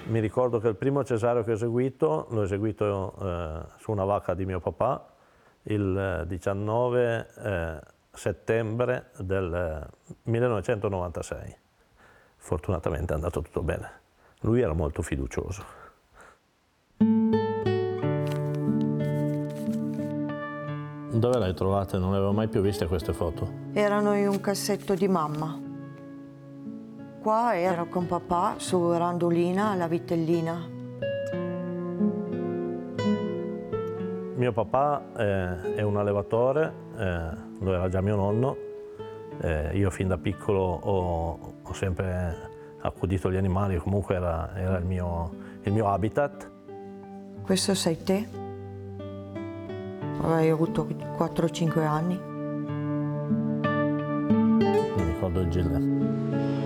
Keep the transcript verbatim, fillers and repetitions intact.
Mi ricordo che il primo cesareo che ho eseguito l'ho eseguito eh, su una vacca di mio papà il diciannove eh, settembre del millenovecentonovantasei. Fortunatamente è andato tutto bene. Lui era molto fiducioso. Dove le hai trovate? Non le avevo mai più viste queste foto. Erano in un cassetto di mamma. Qua ero con papà su Randolina, alla Vitellina. Mio papà eh, è un allevatore, eh, lo era già mio nonno. Eh, io fin da piccolo ho, ho sempre accudito gli animali, comunque era, era il, mio, il mio habitat. Questo sei te? Avevi avuto quattro o cinque anni. Mi ricordo il gilet.